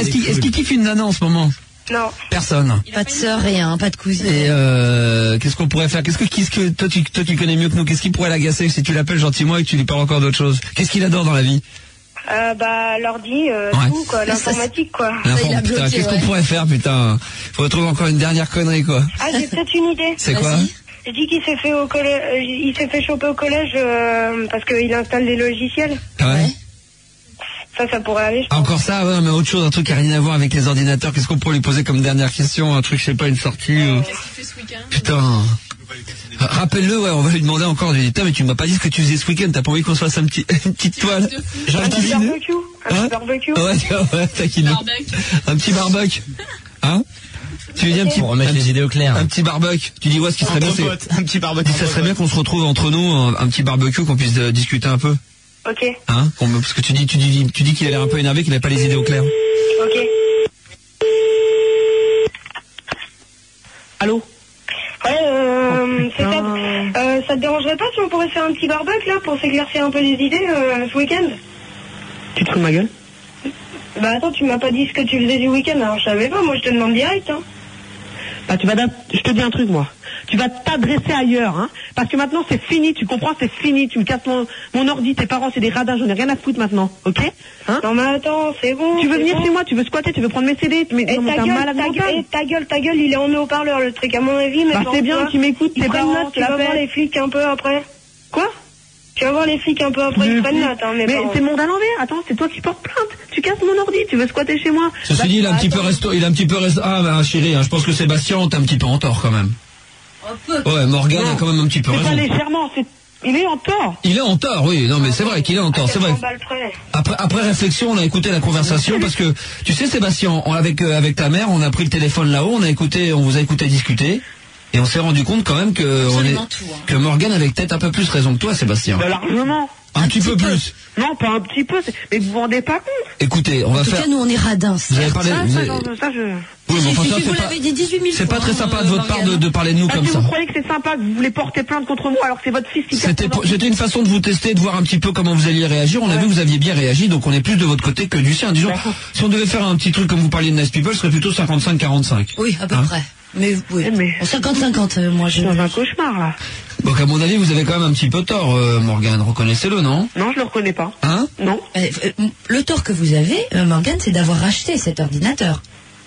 Est-ce qu'il kiffe une nana en ce moment? Non. Personne. Pas de sœur, rien, pas de cousine. Et qu'est-ce qu'on pourrait faire? Qu'est-ce que toi tu connais mieux que nous? Qu'est-ce qui pourrait l'agacer si tu l'appelles gentiment et que tu lui parles encore d'autre chose? Qu'est-ce qu'il adore dans la vie? L'ordi, tout, quoi, l'informatique, quoi. Putain, qu'est-ce qu'on pourrait faire, putain? Faudrait trouver encore une dernière connerie, quoi. Ah, j'ai peut-être une idée. C'est quoi? Je dis qu'il s'est fait au collège, il s'est fait choper au collège, parce qu'il installe des logiciels. Ouais. Ça pourrait aller, je pense. Encore ça, ouais, mais autre chose, un truc qui a rien à voir avec les ordinateurs. Qu'est-ce qu'on pourrait lui poser comme dernière question? Un truc, je sais pas, une sortie. Putain. Rappelle-le, ouais, on va lui demander encore. Je lui dis, putain, mais tu m'as pas dit ce que tu faisais ce week-end. T'as pas envie qu'on se fasse une petite toile? Un petit barbecue. Un petit barbecue. Ouais, taquine. Un petit barbecue. Hein? Tu lui dis un petit, pour remettre les idées au clair. Un petit barbecue. Tu dis, ouais, ce qui serait bien, c'est, un petit barbecue. Ça serait bien qu'on se retrouve entre nous, un petit barbecue, qu'on puisse discuter un peu. Ok. Hein? Parce que tu dis qu'il a l'air un peu énervé, qu'il n'a pas les idées au clair. Ok. Allô? Ouais, ça te dérangerait pas si on pourrait faire un petit barbecue, là, pour s'éclaircir un peu les idées, ce week-end? Tu te fous de ma gueule? Bah attends, tu m'as pas dit ce que tu faisais du week-end, alors je savais pas, moi je te demande direct, hein. Bah je te dis un truc, moi. Tu vas t'adresser ailleurs, hein. Parce que maintenant c'est fini, tu comprends, c'est fini. Tu me casses mon ordi, tes parents c'est des radins, j'en ai rien à foutre maintenant, ok? Hein? Non mais attends, c'est bon. Tu veux venir chez moi, tu veux squatter, tu veux prendre mes CD, mais t'es un malade mental. Ta gueule, il est en haut-parleur le truc, à mon avis, mais. Bah c'est bien, tu m'écoutes, tes parents, tu vas voir les flics un peu après. Quoi? Tu vas voir les flics un peu après, ils prennent note, hein, mes parents. Mais c'est le monde à l'envers, attends, c'est toi qui portes plainte. Tu casses mon ordi, tu veux squatter chez moi. Ceci dit, il a un petit peu Ah, bah, chérie, hein, je pense que Sébastien, t'es un petit peu en tort, quand même. Ouais, Morgane a quand même un petit peu raison. C'est pas légèrement, il est en tort. Il est en tort, oui. Non, mais c'est vrai qu'il est en tort, c'est vrai. Après réflexion, on a écouté la conversation parce que, tu sais, Sébastien, avec ta mère, on a pris le téléphone là-haut, on vous a écouté discuter. Et on s'est rendu compte quand même que Morgane avait peut-être un peu plus raison que toi, Sébastien. Bah, largement. Un petit peu plus. Non, pas un petit peu, mais vous vous rendez pas compte. Écoutez, on va faire. En tout cas, nous, on est radins. Vous avez parlé. Ça, je. Oui, mais enfin, ça, vous l'avez dit 18 000 fois. C'est pas très sympa de votre part de parler de nous comme ça. Vous croyez que c'est sympa que vous voulez porter plainte contre moi alors que c'est votre fils qui. C'était une façon de vous tester, de voir un petit peu comment vous alliez réagir. On a vu que vous aviez bien réagi, donc on est plus de votre côté que du sien. Disons, si on devait faire un petit truc comme vous parliez de Nice People, ce serait plutôt 55-45. Oui, à peu près. Mais oui. 50-50, moi je. Je suis dans un cauchemar là. Donc à mon avis, vous avez quand même un petit peu tort, Morgane. Reconnaissez-le, non? Non, je le reconnais pas. Hein? Non. Le tort que vous avez, Morgane, c'est d'avoir acheté cet ordinateur.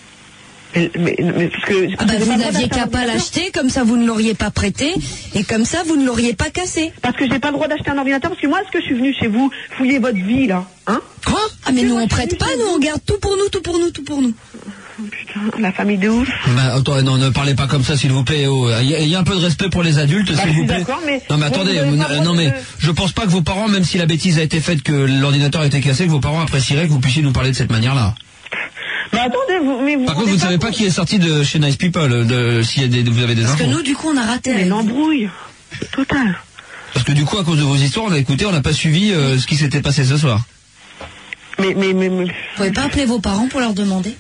Mais parce que. Vous n'aviez qu'à pas l'acheter, comme ça vous ne l'auriez pas prêté, et comme ça vous ne l'auriez pas cassé. Parce que j'ai pas le droit d'acheter un ordinateur, parce que moi, est-ce que je suis venu chez vous fouiller votre vie là, hein? Quoi? Ah mais nous on prête pas, nous on garde tout pour nous, tout pour nous, tout pour nous. Putain, la famille de ouf. Bah, attends, non, ne parlez pas comme ça, s'il vous plaît. Il y a un peu de respect pour les adultes, s'il vous plaît. Mais non, mais attendez, je pense pas que vos parents, même si la bêtise a été faite, que l'ordinateur a été cassé, que vos parents apprécieraient que vous puissiez nous parler de cette manière-là. Mais attendez, Par contre, vous ne savez pas qui est sorti de chez Nice People, vous avez des infos. Parce que nous, du coup, on a raté. Mais l'embrouille totale. Parce que du coup, à cause de vos histoires, on n'a pas suivi ce qui s'était passé ce soir. Mais. Vous pouvez pas appeler vos parents pour leur demander?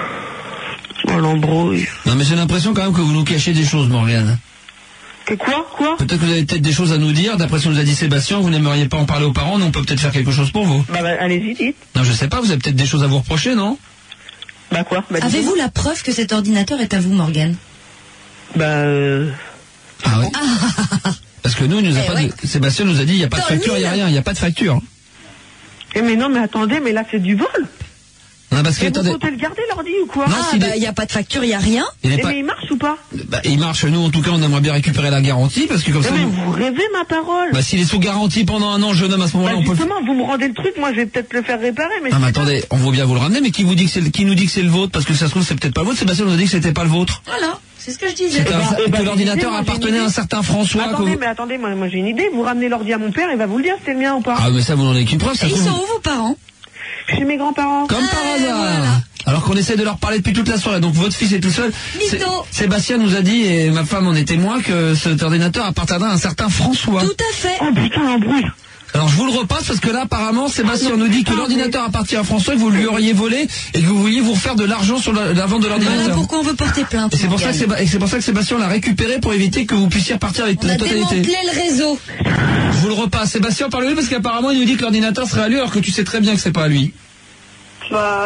Oh, l'embrouille. Non, mais j'ai l'impression quand même que vous nous cachez des choses, Morgane. Que quoi? Peut-être que vous avez peut-être des choses à nous dire, d'après ce que nous a dit Sébastien, vous n'aimeriez pas en parler aux parents, mais on peut peut-être faire quelque chose pour vous. Bah allez-y, dites. Non, je sais pas, vous avez peut-être des choses à vous reprocher, non? Bah quoi? Avez-vous la preuve que cet ordinateur est à vous, Morgane? Ah oui. Parce que nous, Sébastien nous a dit, il n'y a pas de facture, il n'y a rien, il n'y a pas de facture. Mais non, mais attendez, mais là c'est du vol. Non, parce que vous comptez le garder l'ordi ou quoi? Il n'y a pas de facture, il n'y a rien. Mais il marche ou pas? Bah, il marche, nous en tout cas on aimerait bien récupérer la garantie, parce que comme ça... Mais vous rêvez ma parole. Bah s'il est sous garantie pendant un an, jeune homme, à ce moment-là, on peut... Justement, vous me rendez le truc, moi je vais peut-être le faire réparer, mais... Non mais attendez, on veut bien vous le ramener, mais qui nous dit que c'est le vôtre? Parce que ça se trouve c'est peut-être pas le vôtre, Sébastien nous a dit que c'était pas le vôtre. Voilà, c'est ce que je disais. Que l'ordinateur appartenait à un certain François. Attendez, moi j'ai une idée, vous ramenez l'ordi à mon père, il va vous le dire si c'est le mien ou pas. Ah mais ça vous n'en avez qu'une preuve, ça. Ils sont où vos parents? Chez mes grands-parents. Comme par hasard. Voilà. Alors qu'on essaie de leur parler depuis toute la soirée. Donc votre fils est tout seul. Sébastien nous a dit, et ma femme en est témoin, que cet ordinateur appartiendra à un certain François. Tout à fait. Oh putain, l'embrouille. Alors je vous le repasse parce que là apparemment Sébastien nous dit que l'ordinateur appartient à François, que vous lui auriez volé et que vous vouliez vous refaire de l'argent sur la vente de l'ordinateur. Voilà pourquoi on veut porter plainte. Et c'est pour ça que Sébastien l'a récupéré pour éviter que vous puissiez repartir avec la totalité. On a démantelé le réseau. Je vous le repasse. Sébastien, parlez-lui parce qu'apparemment il nous dit que l'ordinateur serait à lui alors que tu sais très bien que c'est pas à lui.